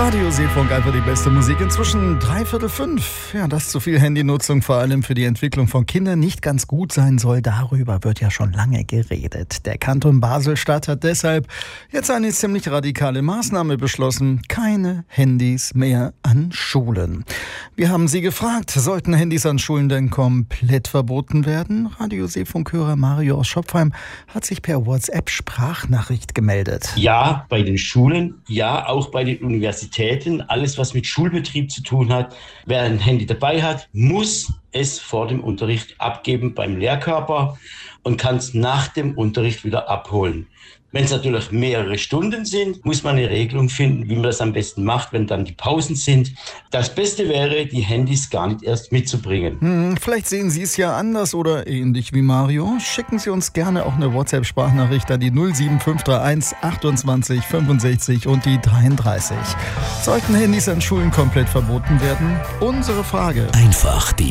Radio Seefunk, einfach die beste Musik. Inzwischen 4:45. Ja, dass zu viel Handynutzung vor allem für die Entwicklung von Kindern nicht ganz gut sein soll, darüber wird ja schon lange geredet. Der Kanton Basel-Stadt hat deshalb jetzt eine ziemlich radikale Maßnahme beschlossen. Keine Handys mehr an Schulen. Wir haben Sie gefragt, sollten Handys an Schulen denn komplett verboten werden? Radio Seefunk-Hörer Mario aus Schopfheim hat sich per WhatsApp-Sprachnachricht gemeldet. Ja, bei den Schulen, ja, auch bei den Universitäten, alles was mit Schulbetrieb zu tun hat. Wer ein Handy dabei hat, muss es vor dem Unterricht abgeben beim Lehrkörper und kann es nach dem Unterricht wieder abholen. Wenn es natürlich mehrere Stunden sind, muss man eine Regelung finden, wie man das am besten macht, wenn dann die Pausen sind. Das Beste wäre, die Handys gar nicht erst mitzubringen. Vielleicht sehen Sie es ja anders oder ähnlich wie Mario. Schicken Sie uns gerne auch eine WhatsApp-Sprachnachricht an die 07531 28 65 und die 33. Sollten Handys an Schulen komplett verboten werden? Unsere Frage. Einfach die